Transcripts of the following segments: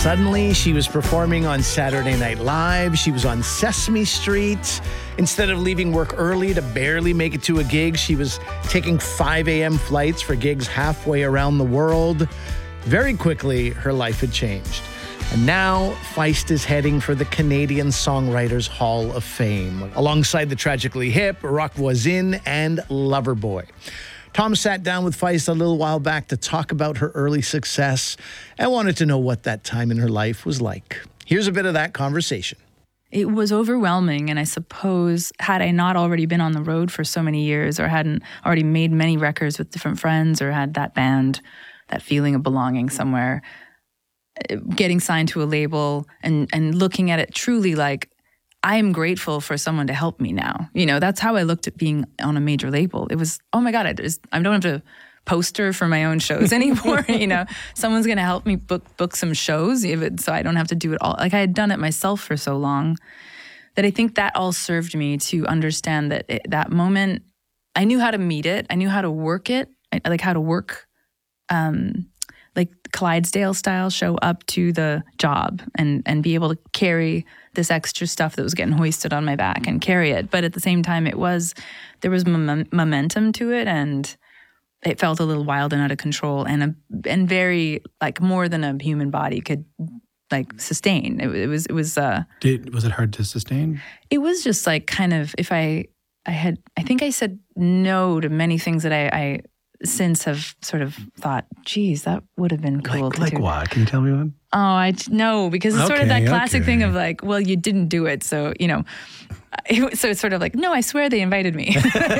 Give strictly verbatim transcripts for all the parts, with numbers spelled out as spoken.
Suddenly, she was performing on Saturday Night Live. She was on Sesame Street. Instead of leaving work early to barely make it to a gig, she was taking five a.m. flights for gigs halfway around the world. Very quickly, her life had changed. And now, Feist is heading for the Canadian Songwriters Hall of Fame, alongside the Tragically Hip, Rock Voisine, and Loverboy. Tom sat down with Feist a little while back to talk about her early success and wanted to know what that time in her life was like. Here's a bit of that conversation. It was overwhelming, and I suppose had I not already been on the road for so many years or hadn't already made many records with different friends or had that band, that feeling of belonging somewhere, getting signed to a label and, and looking at it truly like, I am grateful for someone to help me now. You know, that's how I looked at being on a major label. It was, oh my God, I, there's, I don't have to poster for my own shows anymore. You know, someone's going to help me book book some shows, even so I don't have to do it all. Like I had done it myself for so long that I think that all served me to understand that it, that moment, I knew how to meet it. I knew how to work it, I, like how to work, um, like Clydesdale style, show up to the job and and be able to carry this extra stuff that was getting hoisted on my back and carry it. But at the same time, it was, there was mom- momentum to it, and it felt a little wild and out of control, and a, and very like more than a human body could like sustain. It, it was it was. Uh, Did was it hard to sustain? It was just like kind of if I I had I think I said no to many things that I. I since have sort of thought, geez, that would have been cool like, to like do. Like what? Can you tell me one? Oh, I no, because it's okay, sort of that classic okay. thing of like, well, you didn't do it, so you know. It, so it's sort of like, no, I swear they invited me,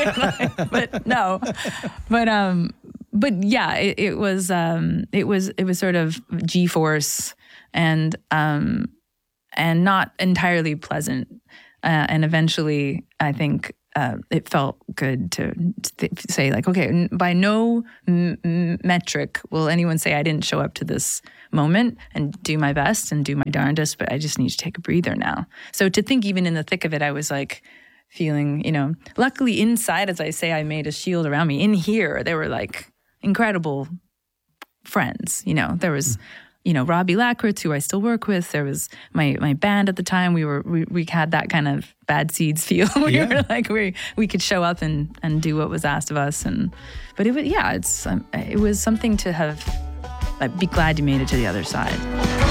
but no, but um, but yeah, it, it was um, it was it was sort of G-force and um, and not entirely pleasant, uh, and eventually, I think. Uh, it felt good to th- say like, okay, by no m- m- metric will anyone say I didn't show up to this moment and do my best and do my darndest, but I just need to take a breather now. So to think even in the thick of it, I was like feeling, you know, luckily inside, as I say, I made a shield around me. In here, there were like incredible friends, you know, there was... Mm. You know, Robbie Lackritz, who I still work with. There was my my band at the time. We were we, we had that kind of bad seeds feel. we yeah. were like we we could show up and, and do what was asked of us. And but it was yeah, it's um, it was something to have. Like, be glad you made it to the other side.